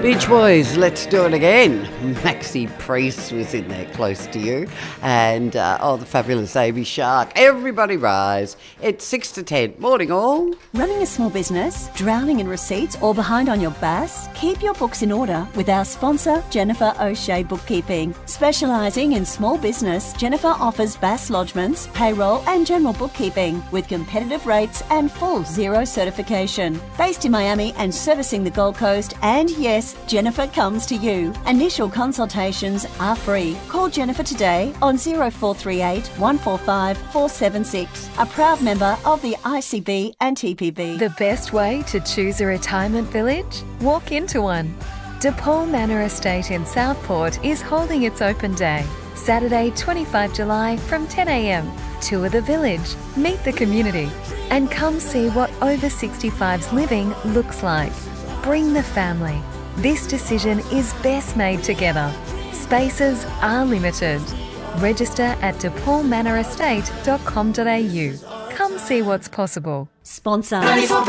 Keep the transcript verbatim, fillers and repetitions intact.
Beach Boys, let's do it again. Maxi Priest was in there close to you. And, uh, oh, the fabulous Amy Shark. Everybody rise. It's six to ten. Morning all. Running a small business, drowning in receipts or behind on your B A S? Keep your books in order with our sponsor, Jennifer O'Shea Bookkeeping. Specialising in small business, Jennifer offers B A S lodgements, payroll and general bookkeeping with competitive rates and full Xero certification. Based in Miami and servicing the Gold Coast, and yes, Jennifer comes to you. Initial consultations are free. Call Jennifer today on zero four three eight, one four five, four seven six. A proud member of the I C B and T P B. The best way to choose a retirement village? Walk into one. DePaul Manor Estate in Southport is holding its open day. Saturday, twenty-fifth of July from ten a m. Tour the village, meet the community, and come see what over sixty-fives living looks like. Bring the family. This decision is best made together. Spaces are limited. Register at de paul manor estate dot com dot a u. Come see what's possible. Sponsor.